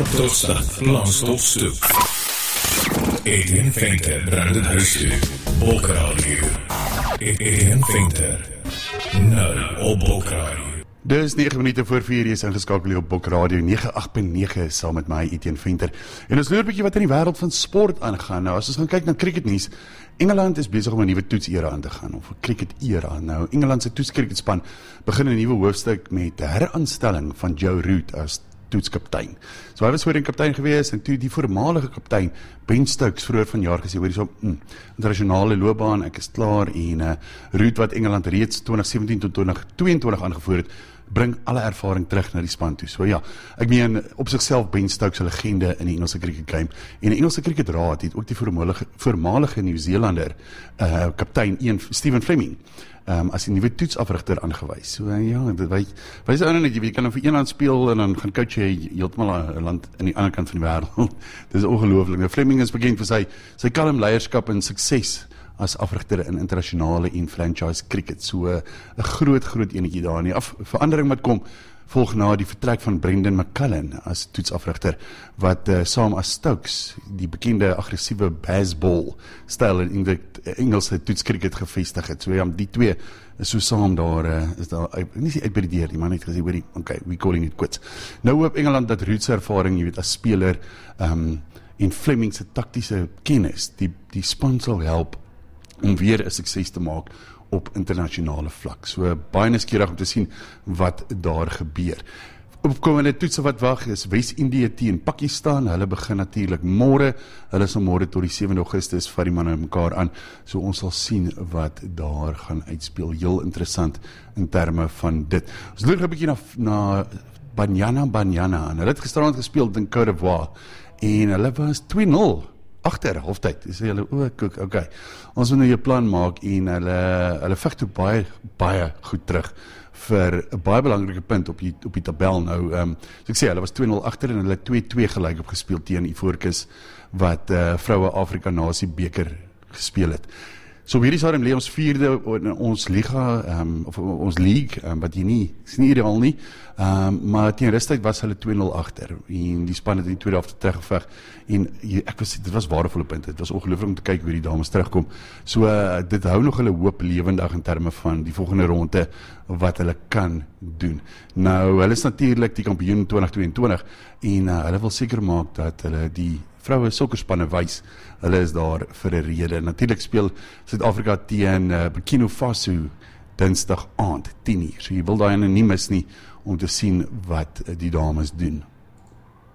Dorpsstad, Langsdorpstoep. Etienne Venter, Brandon Huistu, Bokradio. Etienne Venter, nou op Bokradio. Dis 9 minute voor 4, jy is ingeskakel hier op Bokradio 98.9 saam met my Etienne Venter. En ons loer 'n bietjie wat in die wêreld van sport aangaan. Nou as ons gaan kyk na cricketnuus, Engeland is besig om 'n nuwe toetsera aan te gaan, of 'n cricket-era. Nou, Engeland se toetscricketspan begin 'n nuwe hoofstuk met 'n heraanstelling van Joe Root as toetskaptein. So hy was voorheen kaptein gewees, en toe die voormalige kaptein Ben Stokes vroeër vanjaar gesê, hoor hierso, internasionale loopbaan, ek is klaar, en Root wat Engeland reeds 2017 tot 2022 aangevoer het, bring alle ervaring terug na die span toe. So ja, ek meen op sigself Ben Stokes 'n legende in die Engelse cricket game, en die Engelse cricketraad het ook die voormalige Nieu-Zeelander kaptein Stephen Fleming as die nuwe toetsafrigter aangewys. So ja, dit wys ou net, jy kan dan vir een land speel en dan gaan coach jy heeltemal 'n land in die ander kant van die wêreld. Dis ongelooflik. Nou, Fleming is bekend vir sy kalm leierskap en sukses as afrigter in internasionale en franchise cricket. So 'n groot enetjie daar. Die verandering wat kom volg na die vertrek van Brendan McCullum as toetsafrigter, wat saam as Stokes die bekende aggressiewe baseball styl in Engelse toetskriket gevestig het. So ja, die twee is so saam daar, is daar, nie uit by die deur, die man het gesê, hoorie, okay, we calling it quits. Nou hoop Engeland dat Root se ervaring, jy weet, as speler, en Fleming se taktiese kennis, die span sal help om weer 'n sukses te maak op internasionale vlak. So baie nuuskierig om te sien wat daar gebeur. Opkomende toetse wat wag is Wes-Indië teen Pakistan. Hulle begin natuurlik môre. Hulle sal môre tot die 7 Augustus vat die manne mekaar aan. So ons sal sien wat daar gaan uitspeel. Heel interessant in terme van dit. Ons loop 'n bietjie na Banyana. En hulle het gisterand gespeel in Côte d'Ivoire en hulle was 2-0 agter halftyd. Dis hulle okay. Ons moet nou 'n plan maak, en hulle veg toe baie goed terug vir 'n baie belangrike punt op die tabel nou. So ek sê, hulle was 2-0 agter en hulle 2-2 gelyk op gespeel teen Ivoorkus wat vroue Afrika Nasie beker gespeel het. So hierdie stadium lê ons 4de in ons liga, of ons league, wat hier nie, is nie ideaal nie, maar teen rustyd was hulle 2-0 agter, en die span het in die tweede helfte teruggeveg, en dit was waardevolle punte, dit was ongelooflik om te kyk hoe die dames terugkom. So dit hou nog hulle hoop lewendig in terme van die volgende ronde, wat hulle kan doen. Nou, hulle is natuurlik die kampioen 2022, en hulle wil seker maak dat hulle die vroue sokkerspanne wys, hulle is daar vir 'n rede. Natuurlik speel Suid-Afrika teen Burkina Faso Dinsdag aand 10:00. So jy wil daai nie mis nie om te sien wat die dames doen.